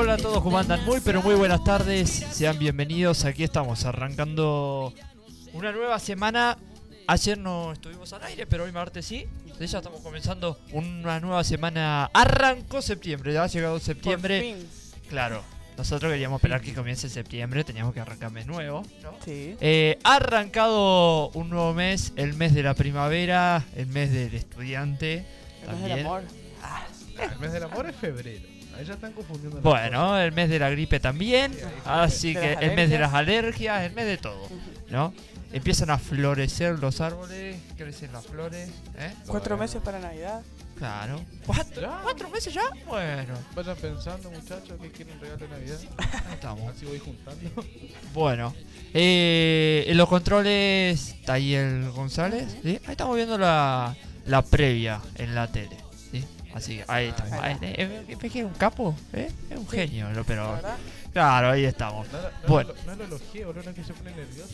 Hola a todos, ¿cómo andan? Muy pero muy buenas tardes, sean bienvenidos, aquí estamos arrancando una nueva semana. Ayer no estuvimos al aire, pero hoy martes sí, ya estamos comenzando una nueva semana. Arrancó septiembre, ya ha llegado septiembre. Por fin. Claro, nosotros queríamos esperar que comience septiembre, teníamos que arrancar mes nuevo, ¿no? Sí. Ha arrancado un nuevo mes, el mes de la primavera, el mes del estudiante. El mes También. del amor. El mes del amor es febrero. Ahí ya están confundiendo las Bueno, el mes de la gripe también, Sí, así de que las el mes de alergias. las alergias, el mes de todo, ¿no? Empiezan a florecer los árboles, crecen las flores, ¿eh? 4 meses para Navidad. Claro. ¿Cuatro? ¿Ya? ¿4 meses ya? Bueno, Vayan pensando, muchachos, que quieren regalo de Navidad. ahí estamos. Así voy juntando. Bueno, en los controles, Tayel González, ¿sí? Ahí estamos viendo la previa en la tele, ¿sí? Así que ahí estamos. Ahí ¿Ves que es un capo? ¿Eh? Es un genio, La pero verdad. claro, ahí estamos. No Bueno. lo elogié, boludo, no es que se pone nervioso.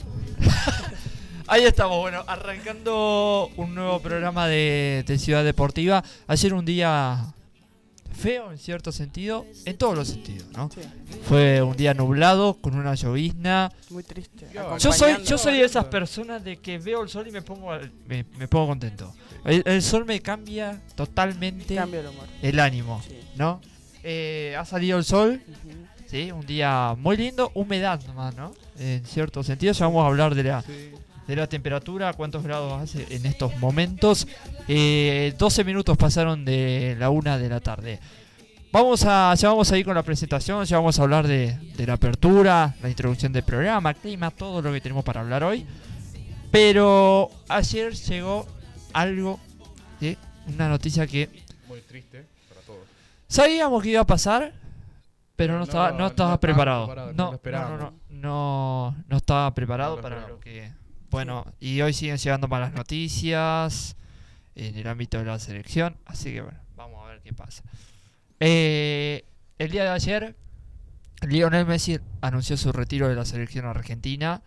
Ahí estamos, bueno, arrancando un nuevo programa de Ciudad Deportiva. Ayer un día feo en cierto sentido, en todos los sentidos, ¿no? Sí. Fue un día nublado, con una llovizna. Muy triste. Yo Yo soy Acompañando. de esas personas de que veo el sol y me pongo contento. El sol me cambia totalmente Cambio el humor. el ánimo, Sí. ¿no? Ha salido el sol, Ujú. ¿sí? Un día muy lindo, humedad nomás, ¿no? En cierto sentido, ya vamos a hablar Sí. de la temperatura, cuántos grados hace en estos momentos. 12 minutos pasaron de la 1 de la tarde. Ya vamos a ir con la presentación, ya vamos a hablar de la apertura, la introducción del programa, clima, todo lo que tenemos para hablar hoy. Pero ayer llegó algo, ¿sí? Una noticia que Muy triste para todos. sabíamos que iba a pasar, pero no No, estaba no estaba preparado. preparado, no No, lo esperábamos. no estaba preparado No lo para lo esperábamos. que... Bueno, y hoy siguen llegando malas noticias en el ámbito de la selección, así que bueno, vamos a ver qué pasa. El día de ayer, Lionel Messi anunció su retiro de la selección argentina.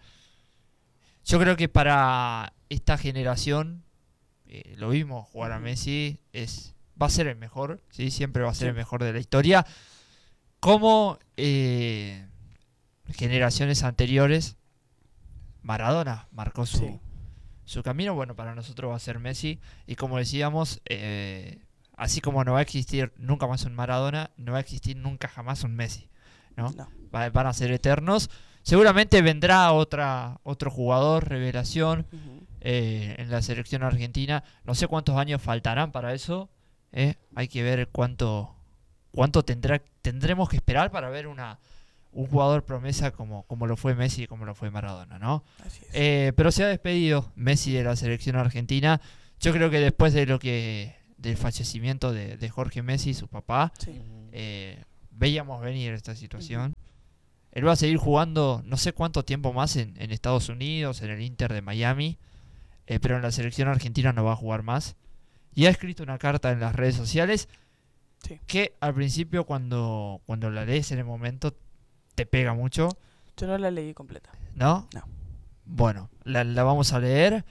Yo creo que para esta generación, lo vimos jugar a Ujú. Messi, va a ser el mejor, ¿sí? Siempre va a ser Sí. el mejor de la historia. Como generaciones anteriores, Maradona marcó Sí. su camino. Bueno, para nosotros va a ser Messi. Y como decíamos, así como no va a existir nunca más un Maradona, no va a existir nunca jamás un Messi, ¿no? No. Van a ser eternos. Seguramente vendrá otro jugador, revelación, Ujú. en la selección argentina. No sé cuántos años faltarán para eso. Hay que ver cuánto tendremos que esperar para ver un jugador promesa como lo fue Messi y como lo fue Maradona, ¿no? Así es. Pero se ha despedido Messi de la selección argentina. Yo creo que después del fallecimiento de Jorge Messi, su papá, Sí. veíamos venir esta situación. Él va a seguir jugando no sé cuánto tiempo más en Estados Unidos, en el Inter de Miami, pero en la selección argentina no va a jugar más. Y ha escrito una carta en las redes sociales Sí. que al principio cuando la lees en el momento te pega mucho, Yo no la leí completa. ¿no? No. Bueno, la vamos a leer.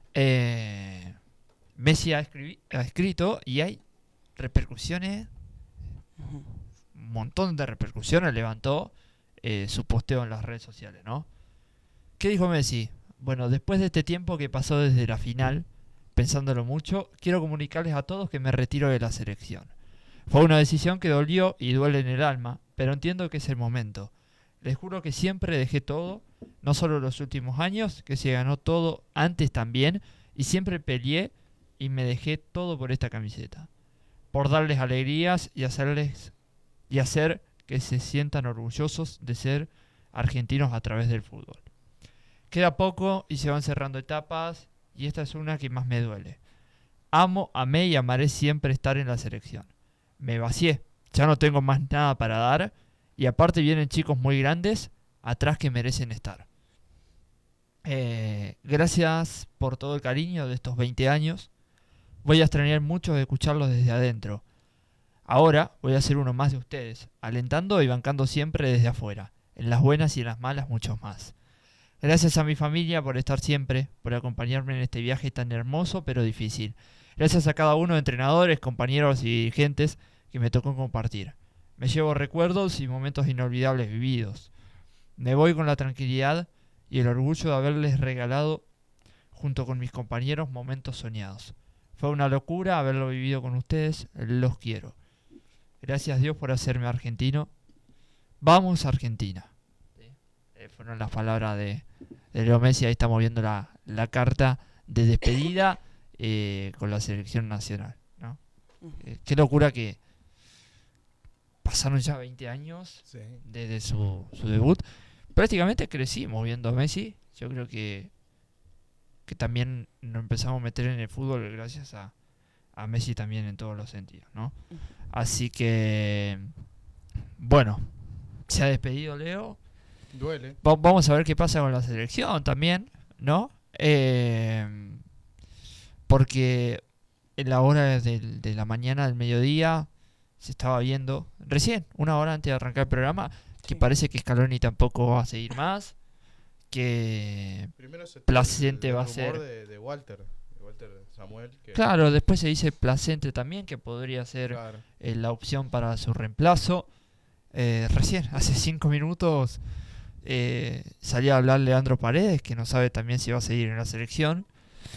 Messi ha escrito y hay repercusiones, Ujú. un montón de repercusiones levantó su posteo en las redes sociales, ¿no? ¿Qué dijo Messi? Bueno, después de este tiempo que pasó desde la final, pensándolo mucho, quiero comunicarles a todos que me retiro de la selección. Fue una decisión que dolió y duele en el alma, pero entiendo que es el momento. Les juro que siempre dejé todo, no solo los últimos años, que se ganó todo antes también, y siempre peleé y me dejé todo por esta camiseta. Por darles alegrías y hacer que se sientan orgullosos de ser argentinos a través del fútbol. Queda poco y se van cerrando etapas, y esta es una que más me duele. Amé y amaré siempre estar en la selección. Me vacié, ya no tengo más nada para dar, y aparte vienen chicos muy grandes atrás que merecen estar. Gracias por todo el cariño de estos 20 años. Voy a extrañar mucho de escucharlos desde adentro. Ahora voy a ser uno más de ustedes, alentando y bancando siempre desde afuera, en las buenas y en las malas muchos más. Gracias a mi familia por estar siempre, por acompañarme en este viaje tan hermoso pero difícil. Gracias a cada uno de entrenadores, compañeros y dirigentes que me tocó compartir. Me llevo recuerdos y momentos inolvidables vividos. Me voy con la tranquilidad y el orgullo de haberles regalado, junto con mis compañeros, momentos soñados. Fue una locura haberlo vivido con ustedes. Los quiero. Gracias Dios por hacerme argentino. Vamos Argentina. ¿Sí? Fueron las palabras de Leo Messi. Ahí estamos viendo la carta de despedida con la selección nacional, ¿no? Qué locura que pasaron ya 20 años Sí. desde su debut. Prácticamente crecimos viendo a Messi. Yo creo que también nos empezamos a meter en el fútbol gracias a Messi también en todos los sentidos, ¿no? Así que, bueno, se ha despedido Leo. Duele. Vamos a ver qué pasa con la selección también, ¿no? Porque en la hora de la mañana, del mediodía, se estaba viendo, recién, una hora antes de arrancar el programa, que Sí. parece que Scaloni tampoco va a seguir más, que Primero se Placente va a rumor ser... de Walter Samuel. Que, Claro, después se dice Placente también, que podría ser claro. la opción para su reemplazo. Recién, hace 5 minutos, salía a hablar Leandro Paredes, que no sabe también si va a seguir en la selección.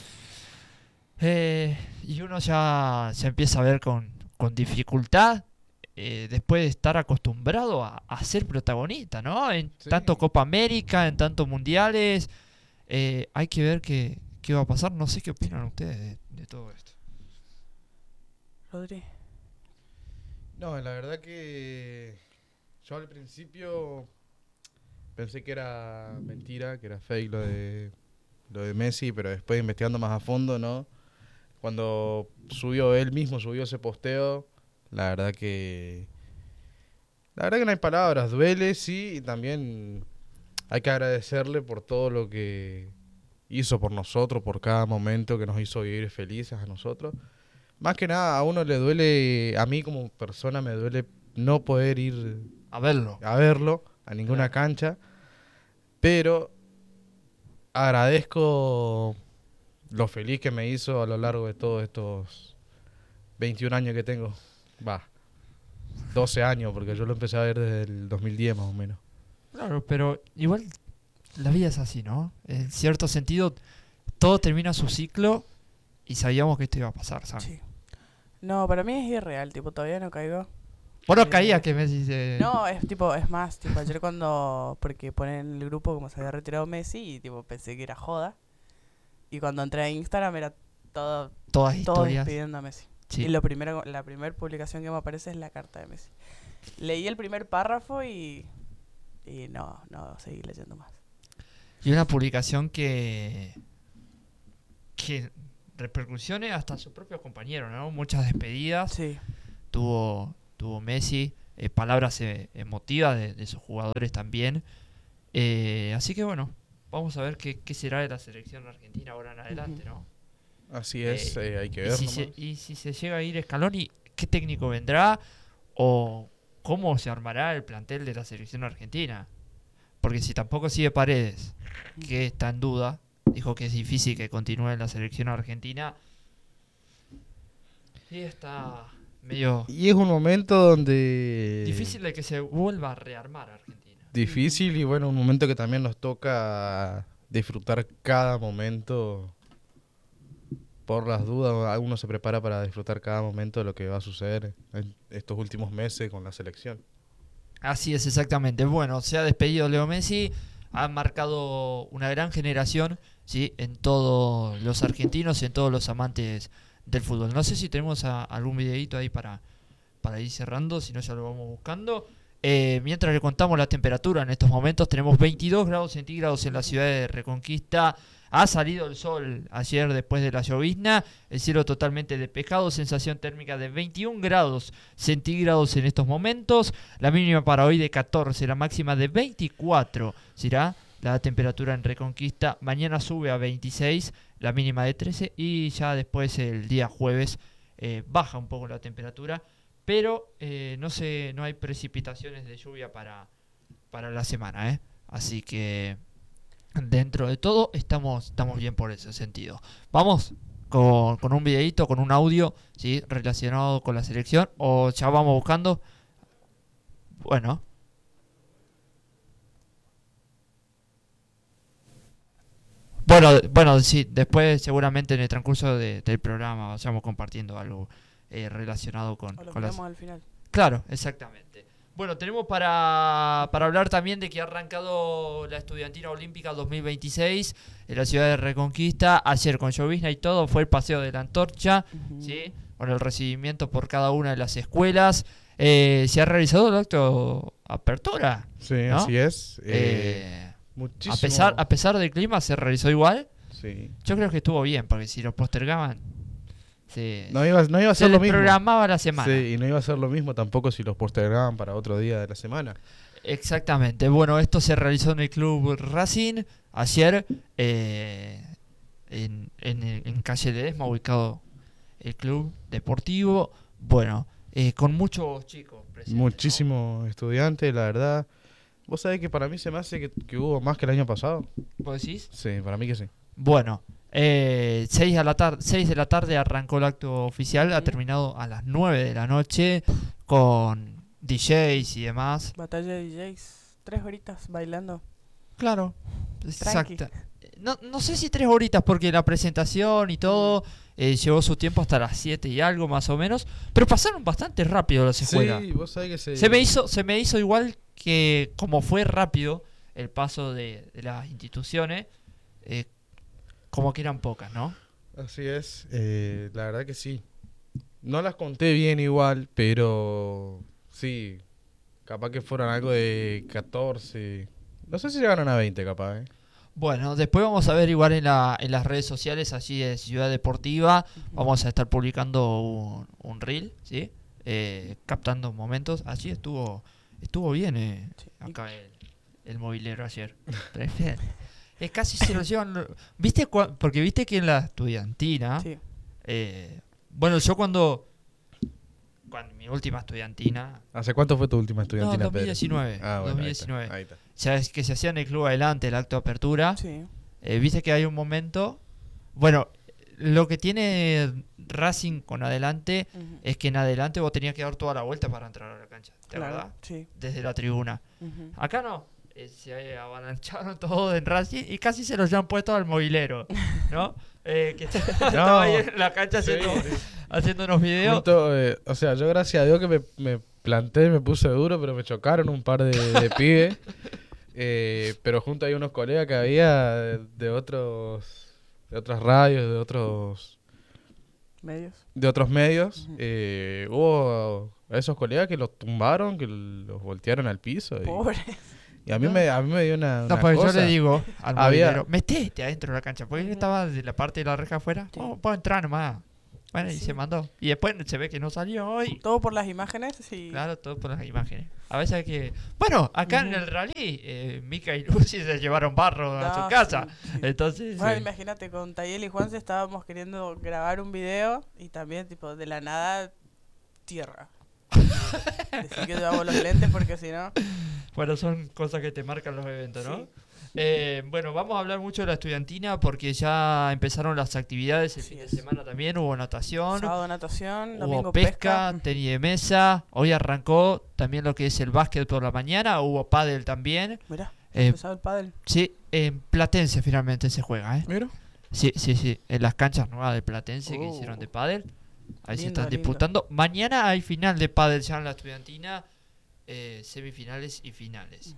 Y uno ya se empieza a ver con dificultad, después de estar acostumbrado a ser protagonista, ¿no? En Sí. tanto Copa América, en tantos mundiales. Hay que ver qué va a pasar. No sé qué opinan ustedes de todo esto. Rodri. No, la verdad que yo al principio pensé que era mentira, que era fake lo de Messi, pero después investigando más a fondo, ¿no? Cuando él mismo subió ese posteo, la verdad que no hay palabras, duele, sí, y también hay que agradecerle por todo lo que hizo por nosotros, por cada momento que nos hizo vivir felices a nosotros. Más que nada, a uno le duele, a mí como persona me duele no poder ir A verlo. a verlo a ninguna Claro. cancha, pero agradezco lo feliz que me hizo a lo largo de todos estos 21 años que tengo. 12 años, porque yo lo empecé a ver desde el 2010 más o menos. Claro, pero igual la vida es así, ¿no? En cierto sentido, todo termina su ciclo y sabíamos que esto iba a pasar, ¿sabes? Sí. No, para mí es irreal, tipo, todavía no caigo. Bueno, caía que Messi se... No, es más, tipo, ayer porque ponen en el grupo como se había retirado Messi y tipo pensé que era joda. Y cuando entré a Instagram era todo Todas historias. despidiendo a Messi. Sí. Y la primera publicación que me aparece es la carta de Messi. Leí el primer párrafo y no seguí leyendo más. Y una publicación que repercusiones hasta sus propios compañeros, ¿no? Muchas despedidas. Sí. Tuvo Messi, palabras emotivas de sus jugadores también. Así que bueno, vamos a ver qué será de la selección argentina ahora en adelante, ¿no? Así es, hay que Y ver si, nomás. y si se llega a ir Scaloni, ¿qué técnico vendrá? ¿O cómo se armará el plantel de la selección argentina? Porque si tampoco sigue Paredes, que está en duda, dijo que es difícil que continúe en la selección argentina. Y está medio Y es un momento donde... difícil de que se vuelva a rearmar Argentina. Difícil y bueno, un momento que también nos toca disfrutar cada momento. Por las dudas, uno se prepara para disfrutar cada momento de lo que va a suceder en estos últimos meses con la selección. Así es, exactamente. Bueno, se ha despedido Leo Messi, ha marcado una gran generación, ¿sí? En todos los argentinos, en todos los amantes del fútbol. No sé si tenemos algún videito ahí para ir cerrando, si no ya lo vamos buscando. Mientras le contamos la temperatura en estos momentos, tenemos 22 grados centígrados en la ciudad de Reconquista. Ha salido el sol ayer después de la llovizna, el cielo totalmente despejado, sensación térmica de 21 grados centígrados en estos momentos, la mínima para hoy de 14, la máxima de 24 será la temperatura en Reconquista. Mañana sube a 26, la mínima de 13 y ya después el día jueves baja un poco la temperatura, pero no hay precipitaciones de lluvia para la semana, así que dentro de todo estamos bien por ese sentido. Vamos con un videito, con un audio, ¿sí? Relacionado con la selección, o ya vamos buscando. Bueno. Bueno, sí, después seguramente en el transcurso del programa vayamos compartiendo algo relacionado O lo con las... miramos al final. Claro, exactamente. Bueno, tenemos para hablar también de que ha arrancado la Estudiantina Olímpica 2026 en la ciudad de Reconquista. Ayer con llovizna y todo fue el paseo de la antorcha, Ujú. ¿sí? Con el recibimiento por cada una de las escuelas. Se ha realizado el acto apertura, Sí, ¿no? así es. Muchísimo. A pesar del clima se realizó igual. Sí. Yo creo que estuvo bien, porque si lo postergaban, se No iba a se ser lo mismo. desprogramaba la semana. Sí, y no iba a ser lo mismo tampoco si los postergaban para otro día de la semana. Exactamente. Bueno, esto se realizó en el Club Racing ayer, en Calle Ledesma, ubicado el club deportivo. Bueno, con muchos chicos presentes, ¿no? Muchísimos estudiantes, la verdad. ¿Vos sabés que para mí se me hace que hubo más que el año pasado? ¿Vos decís? Sí, para mí que sí. Bueno, 6 de la tarde arrancó el acto oficial, ha Ujú. terminado a las 9 de la noche con DJs y demás. Batalla de DJs. 3 horitas bailando. Claro, Tranqui. exacto. No sé si 3 horitas porque la presentación y todo llevó su tiempo hasta las 7 y algo más o menos, pero pasaron bastante rápido las escuelas. Sí, vos sabés que Se me hizo igual que como fue rápido el paso de las instituciones, eh, como que eran pocas, ¿no? Así es, la verdad que sí. No las conté bien igual, pero sí, capaz que fueran algo de 14. No sé si llegaron a 20 capaz, ¿eh? Bueno, después vamos a ver igual en las redes sociales allí de Ciudad Deportiva, Ujú. vamos a estar publicando un reel, ¿sí? Captando momentos, allí estuvo bien Sí. acá el movilero ayer. Re bien. Casi se lo llevan, ¿viste? Porque viste que en la estudiantina, Sí. bueno, yo cuando mi última estudiantina, ¿Hace cuánto fue tu última no, estudiantina, Pedro? 2019, Ah, bueno, 2019. ahí está. Ya es que se hacía en el club adelante el acto de apertura. Sí. Viste que hay un momento. Bueno, lo que tiene Racing con adelante Ujú. es que en adelante vos tenías que dar toda la vuelta para entrar a la cancha. ¿Te Claro. acordás? Sí. Desde la tribuna. Ujú. Acá no. Se avalancharon todos en Racing y casi se los han puesto al movilero. ¿No? Que estaba ahí en la cancha Sí, haciendo unos videos. justo, o sea, yo gracias a Dios que me planté y me puse duro, pero me chocaron un par de pibes. Pero junto hay unos colegas que había de otras radios, Medios. de otros medios. Ujú. Hubo a esos colegas que los tumbaron, que los voltearon al piso. Pobre. Y a mí, No. a mí me dio una No, porque yo cosa. le digo al Había- movilero, metete adentro de la cancha. Porque él Ujú. estaba de la parte de la reja afuera. Sí. Puedo entrar nomás. Bueno, y Sí. se mandó. Y después se ve que no salió hoy. Todo por las imágenes. Sí. Claro, todo por las imágenes. A veces hay que... Bueno, acá en Ujú. el rally, Mika y Lucy se llevaron barro a No, su casa. sí, sí. Entonces... Bueno, Sí. imagínate, con Tayel y Juanse estábamos queriendo grabar un video y también, tipo, de la nada, tierra. Decir que llevamos los lentes porque si no... Bueno, son cosas que te marcan los eventos, ¿no? Sí. Bueno, vamos a hablar mucho de la estudiantina porque ya empezaron las actividades el Así fin de es. semana también. Hubo natación, Sábado natación, hubo domingo pesca, pesca. tenis de mesa. Hoy arrancó también lo que es el básquet por la mañana. Hubo pádel también. Mirá, Eh, empezaba el pádel. sí, en Platense finalmente se juega, ¿eh? Mira. Sí, sí, sí. En las canchas nuevas de Platense que hicieron de pádel. Ahí se Lindo, están lindo. disputando. Mañana hay final de pádel ya en la estudiantina. Semifinales y finales.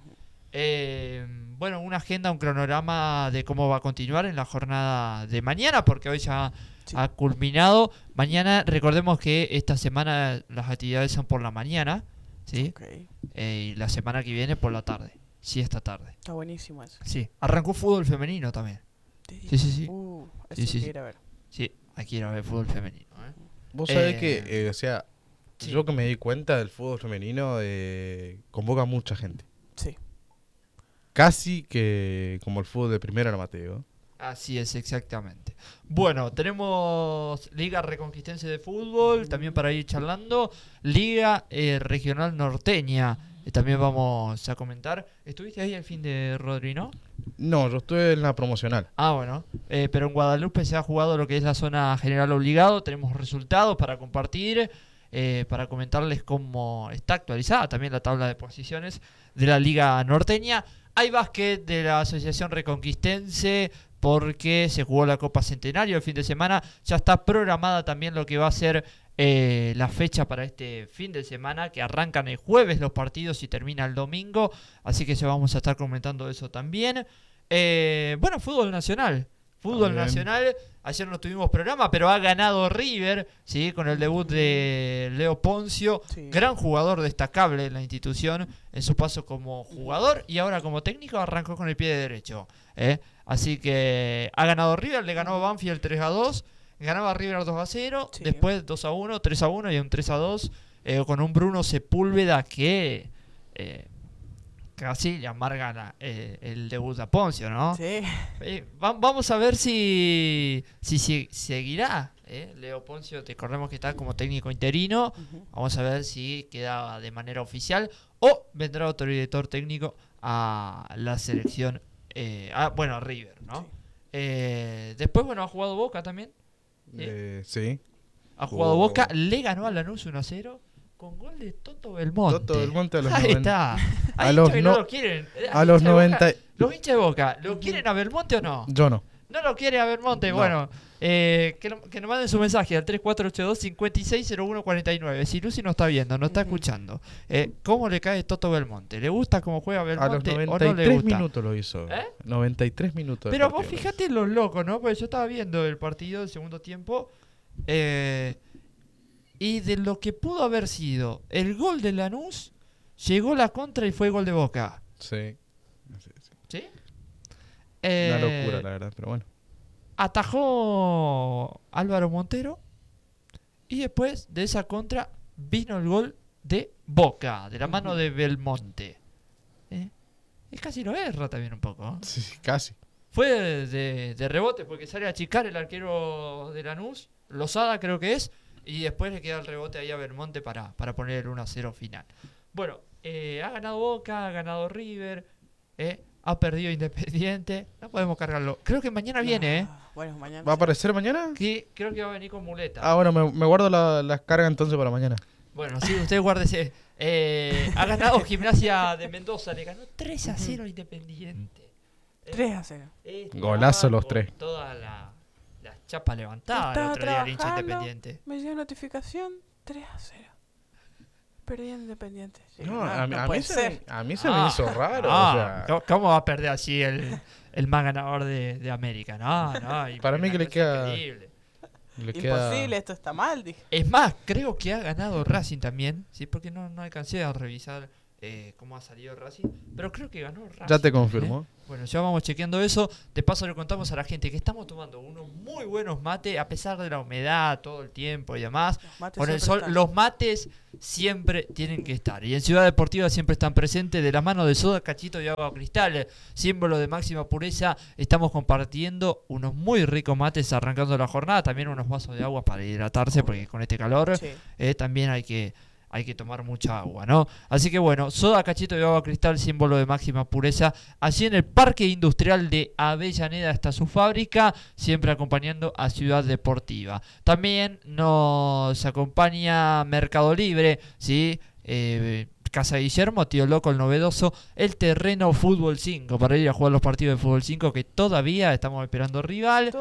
Bueno, una agenda, un cronograma de cómo va a continuar en la jornada de mañana, porque hoy ya Sí. ha culminado. Mañana, recordemos que esta semana las actividades son por la mañana, ¿sí? Ok, Y la semana que viene por la tarde. Sí, esta tarde. está buenísimo eso. Sí, arrancó fútbol femenino también. Sí, sí, sí. Eso Sí, sí, sí. quiero ver. Sí, hay que ir a ver fútbol femenino. Vos sabés Eh, que, o sea, sí. yo que me di cuenta del fútbol femenino, convoca mucha gente. Sí. Casi que como el fútbol de primera no Mateo. Así es, exactamente. Bueno, tenemos Liga Reconquistense de Fútbol, también para ir charlando. Liga Regional Norteña, también vamos a comentar. ¿Estuviste ahí el fin de Rodri, no? No, yo estuve en la promocional. Ah, bueno. Pero en Guadalupe se ha jugado lo que es la zona general obligado. Tenemos resultados para compartir. para comentarles cómo está actualizada también la tabla de posiciones de la Liga Norteña. Hay básquet de la Asociación Reconquistense porque se jugó la Copa Centenario el fin de semana. Ya está programada también lo que va a ser la fecha para este fin de semana, que arrancan el jueves los partidos y termina el domingo. Así que ya vamos a estar comentando eso también. Bueno, fútbol nacional. Fútbol También. nacional, ayer no tuvimos programa, pero ha ganado River, ¿sí? Con el debut de Leo Poncio, Sí. gran jugador destacable en la institución en su paso como jugador y ahora como técnico arrancó con el pie derecho. Así que ha ganado River, le ganó a Banfield 3-2, ganaba River 2-0, Sí. después 2-1, 3-1 y un 3-2 con un Bruno Sepúlveda que casi le amarga el debut a Poncio, ¿no? Sí. Vamos a ver si seguirá. Leo Poncio, te recordemos que está como técnico interino. Ujú. Vamos a ver si queda de manera oficial o vendrá otro director técnico a la selección. Bueno, a River, ¿no? Después, bueno, ha jugado Boca también. Sí. Ha jugado Jugó- Boca, le ganó a Lanús 1-0 con gol de Toto Belmonte. Toto Belmonte a los Ahí 90. está. A Hay los hinchas que no no- lo quieren. A los hinchas de Boca- 90. Los hinchas de Boca, ¿lo quieren a Belmonte o no? Yo no. No lo quiere a Belmonte. No. Bueno, que nos manden su mensaje al 3482-560149. Si Lucy no está viendo, no está Ujú. escuchando. ¿Cómo le cae Toto Belmonte? ¿Le gusta cómo juega A los Belmonte o no le 93 gusta? minutos lo hizo. ¿Eh? 93 minutos. de Pero vos partido. fíjate los locos, ¿no? Porque yo estaba viendo el partido del segundo tiempo. Y de lo que pudo haber sido el gol de Lanús, llegó la contra y fue gol de Boca. Sí. Sí, sí. ¿Sí? Una locura, la verdad, pero bueno. Atajó Álvaro Montero. Y después de esa contra vino el gol de Boca, de la mano de Belmonte. Y casi lo erra también un poco. Sí, sí, casi. Fue de rebote porque sale a achicar el arquero de Lanús, Lozada creo que es, y después le queda el rebote ahí a Belmonte para poner el 1-0 final. Bueno, ha ganado Boca, ha ganado River, ha perdido Independiente, no podemos cargarlo. Creo que mañana viene, Bueno, mañana. ¿Va a sí. aparecer mañana? que creo que va a venir con muleta. Ah, bueno, me guardo las cargas entonces para mañana. Bueno, sí, usted guárdese. Ha ganado Gimnasia de Mendoza, le ganó 3-0 a Independiente. 3-0. Estaba Golazo los con tres. Toda la chapa levantada el Estaba otro día el hincha trabajando. Independiente. Me llegó notificación 3-0. Perdí en Independiente. Sí, No, a mí puede se ser. me hizo raro. Ah, o sea, ¿cómo va a perder así el más ganador de América? No, Para mí una que le cosa queda- increíble. le queda- Imposible, esto está mal, dije. Es más, creo que ha ganado Racing también, ¿sí? Porque no alcancé a revisar cómo ha salido Racing, pero creo que ganó Racing. Ya te confirmó. Bueno, ya vamos chequeando eso. De paso le contamos a la gente que estamos tomando unos muy buenos mates, a pesar de la humedad todo el tiempo y demás. Los mates Con el siempre sol, están. los mates siempre tienen que estar. Y en Ciudad Deportiva siempre están presentes de la mano de Soda Cachito y Agua Cristal, símbolo de máxima pureza. Estamos compartiendo unos muy ricos mates arrancando la jornada. También unos vasos de agua para hidratarse, porque con este calor Sí. también hay que tomar mucha agua, ¿no? Así que bueno, Soda Cachito y Agua Cristal, símbolo de máxima pureza. Allí en el Parque Industrial de Avellaneda está su fábrica, siempre acompañando a Ciudad Deportiva. También nos acompaña Mercado Libre, ¿sí? Casa Guillermo, Tío Loco, el novedoso, el terreno Fútbol 5, para ir a jugar los partidos de Fútbol 5 que todavía estamos esperando rival.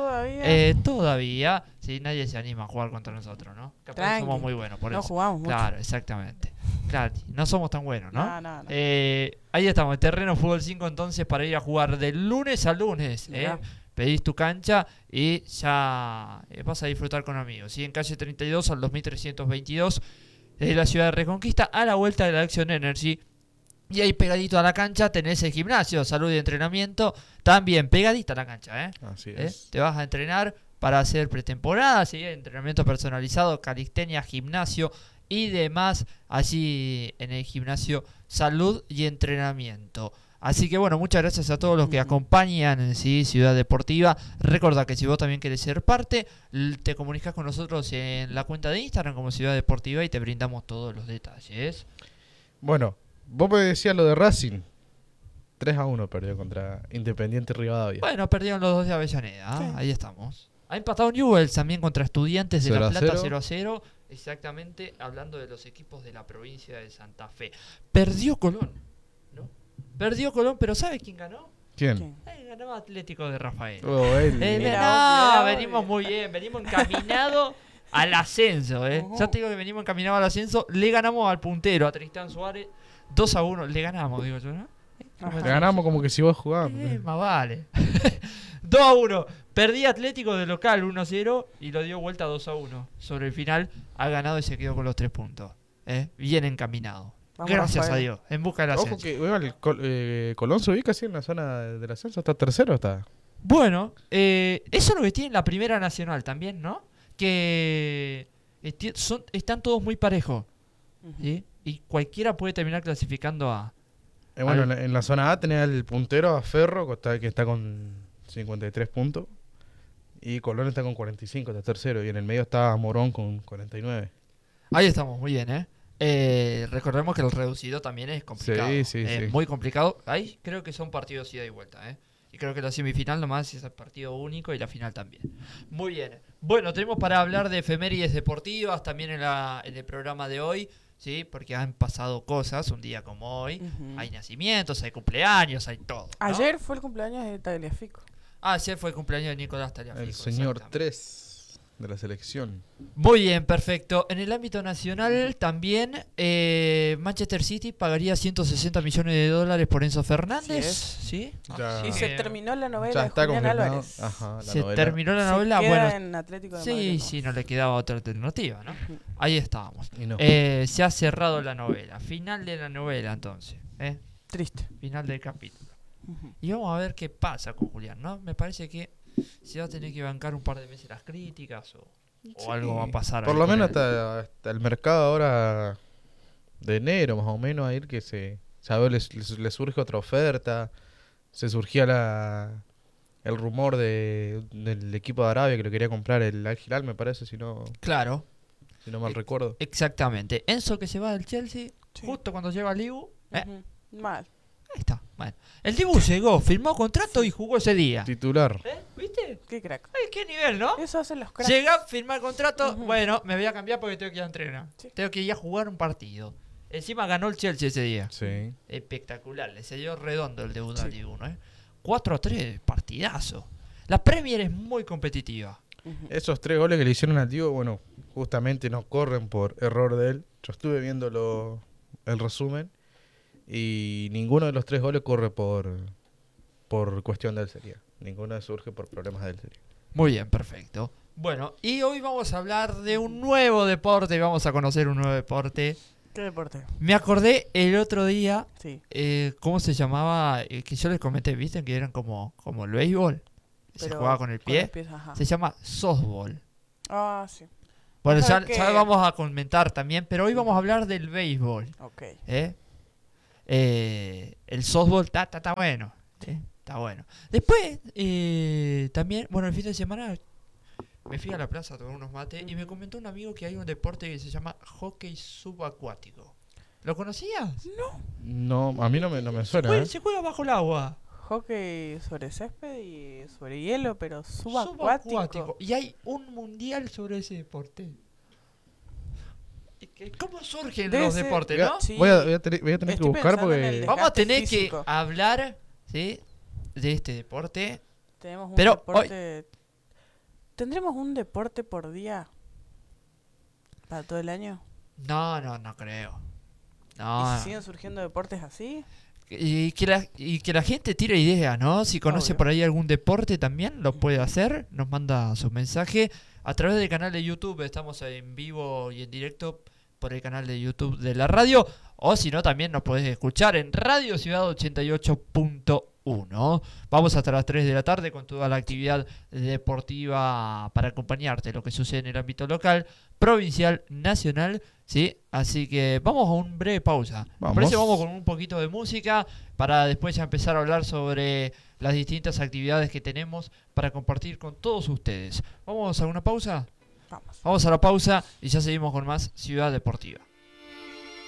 Todavía, sí, nadie se anima a jugar contra nosotros, ¿no? Capaz que Tranqui. somos muy buenos, por No eso. jugamos mucho. Claro, exactamente. Claro, no somos tan buenos, ¿no? No. Ahí estamos, el terreno Fútbol 5 entonces para ir a jugar de lunes a lunes. Mirá. Pedís tu cancha y ya vas a disfrutar con amigos. ¿Sí? En calle 32 al 2322 desde la ciudad de Reconquista a la vuelta de la Action Energy. Y ahí pegadito a la cancha tenés el gimnasio, salud y entrenamiento. También pegadita a la cancha, ¿eh? Así es. Te vas a entrenar para hacer pretemporada, ¿sí? Entrenamiento personalizado, calistenia, gimnasio y demás allí en el gimnasio salud y entrenamiento. Así que bueno, muchas gracias a todos los que acompañan en Ciudad Deportiva. Recordá que si vos también querés ser parte, te comunicas con nosotros en la cuenta de Instagram como Ciudad Deportiva y te brindamos todos los detalles. Bueno, vos me decías lo de Racing. 3-1 perdió contra Independiente Rivadavia. Bueno, perdieron los dos de Avellaneda, Sí. ahí estamos. Ha empatado Newell's también contra Estudiantes de La 0-0. Plata 0-0. exactamente hablando de los equipos de la provincia de Santa Fe. Perdió Colón, ¿no? Perdió Colón, pero ¿sabe quién ganó? ¿Quién? Ganó Atlético de Rafael. Oh, él. Mira, Venimos muy bien, venimos encaminados al ascenso, Ya te digo que venimos encaminados al ascenso. Le ganamos al puntero, a Tristán Suárez, 2-1. Le ganamos, digo yo, ¿no? Ajá. Te ganamos como que si vos jugabas. Más vale. 2-1. Perdí Atlético de local 1-0 y lo dio vuelta 2-1. Sobre el final ha ganado y se quedó con los 3 puntos. Bien encaminado. Vamos, Gracias Rafael. a Dios. En busca del ascenso. Ojo que Colón se ubica así en la zona del ascenso. ¿Está tercero o está? Bueno, eso es lo que tiene la Primera Nacional también, ¿no? Que están todos muy parejos. Ujú. ¿Sí? Y cualquiera puede terminar clasificando a... Bueno, en la zona A tenía el puntero a Ferro, que está con 53 puntos. Y Colón está con 45, está tercero. Y en el medio está Morón con 49. Ahí estamos, muy bien, recordemos que el reducido también es complicado. Sí. Muy complicado. Ahí creo que son partidos ida y vuelta, Y creo que la semifinal nomás es el partido único y la final también. Muy bien. Bueno, tenemos para hablar de efemérides deportivas también en el programa de hoy, ¿sí? Porque han pasado cosas un día como hoy. Ujú. Hay nacimientos, hay cumpleaños, hay todo, ¿no? Ayer fue el cumpleaños de Tagliafico. Ayer fue el cumpleaños de Nicolás Tagliafico. El señor exactamente. 3 de la selección. Muy bien, perfecto. En el ámbito nacional también Manchester City pagaría 160 millones de dólares por Enzo Fernández. Así ¿Sí? Ya. Y Así se que terminó la novela Ya de está Julián confirmado. Álvarez. Ajá, la se novela. terminó la Se novela. queda Bueno, en Atlético de sí, Madrid. sí, no le quedaba otra alternativa, ¿no? Ujú. Ahí estábamos. Y no. Se ha cerrado la novela. Final de la novela, entonces. Triste. Final del capítulo. Ujú. Y vamos a ver qué pasa con Julián, ¿no? Me parece que se va a tener que bancar un par de meses las críticas o Sí. algo va a pasar. Por ahí lo con menos él. hasta el mercado ahora de enero, más o menos, a ir que le surge otra oferta. Se surgía el rumor del equipo de Arabia que lo quería comprar el Al Hilal, me parece, si no Claro, mal recuerdo. exactamente. Enzo que se va del Chelsea Sí. justo cuando llega al Dibu. Ujú. Mal. Ahí está. Bueno. El Dibu llegó, firmó contrato y jugó ese día. Titular. ¿Viste? Qué crack. Ay, qué nivel, ¿no? Eso hacen los cracks. Llega, firma el contrato. Ujú. Bueno, me voy a cambiar porque tengo que ir a entrenar. Sí. Tengo que ir a jugar un partido. Encima ganó el Chelsea ese día. Sí. Espectacular. Le salió redondo el debut Sí. al Dibu, ¿no? 4-3, partidazo. La Premier es muy competitiva. Ujú. Esos 3 goles que le hicieron al Diego, bueno, justamente no corren por error de él. Yo estuve viendo el resumen y ninguno de los 3 goles corre por cuestión de él sería. Ninguno surge por problemas de él sería. Muy bien, perfecto. Bueno, y hoy vamos a hablar de un nuevo deporte. Vamos a conocer un nuevo deporte. ¿Qué deporte? Me acordé el otro día, Sí. ¿cómo se llamaba? Que yo les comenté, ¿viste? Que eran como el béisbol. Se Pero jugaba con el pie. los pies, ajá. Se llama softball. Ah, sí. Bueno, Ajá, ya, que- ya vamos a comentar también, pero hoy vamos a hablar del béisbol. Ok. El softball está bueno. Está bueno. Después, también, bueno, el fin de semana me fui a la plaza a tomar unos mates y me comentó un amigo que hay un deporte que se llama hockey subacuático. ¿Lo conocías? No, a mí no me suena, ¿eh? Se juega bajo el agua. Hockey sobre césped y sobre hielo, pero subacuático. Y hay un mundial sobre ese deporte. ¿Cómo surgen Debe los ser- deportes, Voy a- no? Sí. voy a tener que Estoy buscar pensando en el porque... de- Vamos a desgaste tener físico. que hablar, ¿sí? De este deporte. Tenemos un Pero deporte. ¿Tendremos un deporte por día? ¿Para todo el año? No creo. ¿Y No. si siguen surgiendo deportes así? Y que la gente tire ideas, ¿no? Si conoce Obvio. por ahí algún deporte también, lo puede hacer. Nos manda su mensaje a través del canal de YouTube. Estamos en vivo y en directo por el canal de YouTube de la radio. O si no, también nos podés escuchar en Radio Ciudad 88.1. Vamos hasta las 3 de la tarde con toda la actividad deportiva para acompañarte, lo que sucede en el ámbito local, provincial, nacional, ¿sí? Así que vamos a un breve pausa. Vamos. Por eso vamos con un poquito de música para después ya empezar a hablar sobre las distintas actividades que tenemos para compartir con todos ustedes. ¿Vamos a una pausa? Vamos. Vamos a la pausa y ya seguimos con más Ciudad Deportiva.